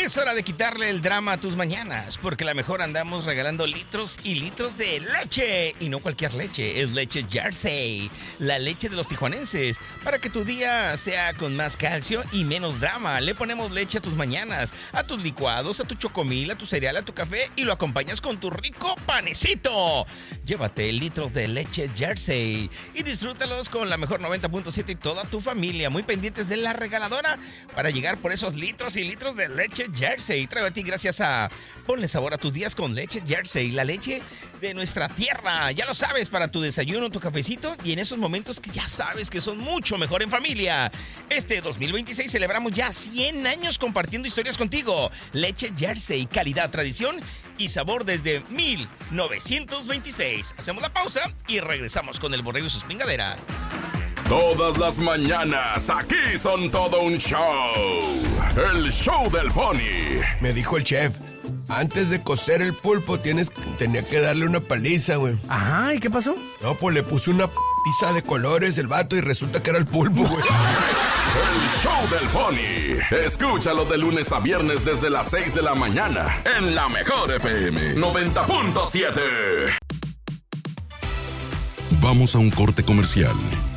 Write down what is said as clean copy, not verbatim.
Es hora de quitarle el drama a tus mañanas, porque a la mejor andamos regalando litros y litros de leche. Y no cualquier leche, es leche Jersey, la leche de los tijuanenses, para que tu día sea con más calcio y menos drama. Le ponemos leche a tus mañanas, a tus licuados, a tu chocomil, a tu cereal, a tu café, y lo acompañas con tu rico panecito. Llévate litros de leche Jersey y disfrútalos con la mejor 90.7 y toda tu familia, muy pendientes de la regaladora para llegar por esos litros y litros de leche Jersey. Traigo a ti gracias a Ponle sabor a tus días con leche Jersey, la leche de nuestra tierra. Ya lo sabes, para tu desayuno, tu cafecito y en esos momentos que ya sabes que son mucho mejor en familia. Este 2026 celebramos ya 100 años compartiendo historias contigo. Leche Jersey, calidad, tradición y sabor desde 1926. Hacemos la pausa y regresamos con el borrego y sus pingaderas. Todas las mañanas, aquí son todo un show. El show del Pony. Me dijo el chef, antes de cocer el pulpo tenía que darle una paliza, güey. Ajá, ¿y qué pasó? No, pues le puse una pizza de colores el vato y resulta que era el pulpo, güey. El show del Pony. Escúchalo de lunes a viernes desde las 6 de la mañana en La Mejor FM 90.7. Vamos a un corte comercial.